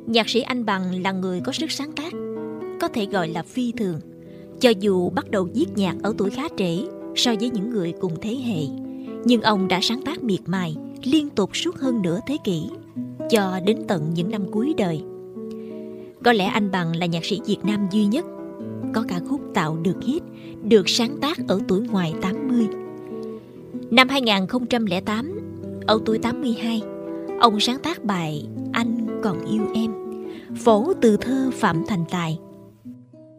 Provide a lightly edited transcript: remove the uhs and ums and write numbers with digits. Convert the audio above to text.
Nhạc sĩ Anh Bằng là người có sức sáng tác, có thể gọi là phi thường. Cho dù bắt đầu viết nhạc ở tuổi khá trễ so với những người cùng thế hệ, nhưng ông đã sáng tác miệt mài liên tục suốt hơn nửa thế kỷ, cho đến tận những năm cuối đời. Có lẽ anh Bằng là nhạc sĩ Việt Nam duy nhất có ca khúc tạo được hit, được sáng tác ở tuổi ngoài 80. Năm 2008, ở tuổi 82, ông sáng tác bài Anh Còn Yêu Em, phổ từ thơ Phạm Thành Tài,